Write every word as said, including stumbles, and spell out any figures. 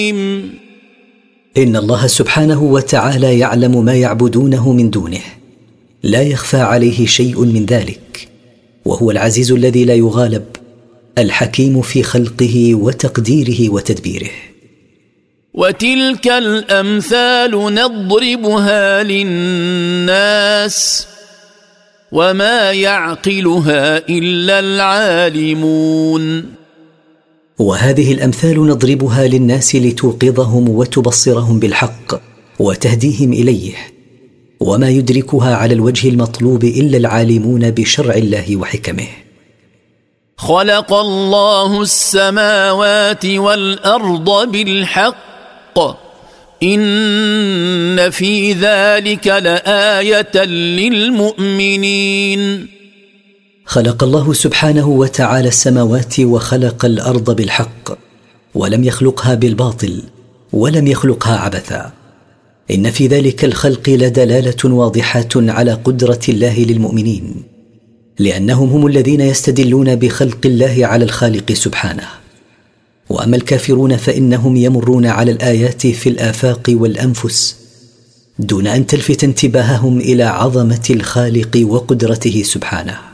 إن الله سبحانه وتعالى يعلم ما يعبدونه من دونه، لا يخفى عليه شيء من ذلك، وهو العزيز الذي لا يغالب، الحكيم في خلقه وتقديره وتدبيره. وتلك الأمثال نضربها للناس وما يعقلها إلا العالمون. وهذه الأمثال نضربها للناس لتوقظهم وتبصرهم بالحق وتهديهم إليه، وما يدركها على الوجه المطلوب إلا العالمون بشرع الله وحكمه. خلق الله السماوات والأرض بالحق إن في ذلك لآية للمؤمنين. خلق الله سبحانه وتعالى السماوات وخلق الأرض بالحق، ولم يخلقها بالباطل ولم يخلقها عبثا. إن في ذلك الخلق لدلالة واضحة على قدرة الله للمؤمنين، لأنهم هم الذين يستدلون بخلق الله على الخالق سبحانه. وأما الكافرون فإنهم يمرون على الآيات في الآفاق والأنفس دون أن تلفت انتباههم إلى عظمة الخالق وقدرته سبحانه.